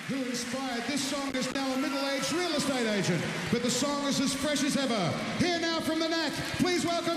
who inspired this song is now a middle-aged real estate agent, but the song is as fresh as ever. Here now from the Knack, please welcome